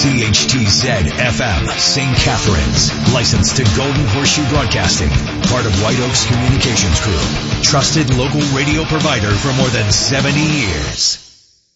CHTZ FM, St. Catharines. Licensed to Golden Horseshoe Broadcasting. Part of White Oaks Communications Group. Trusted local radio provider for more than 70 years.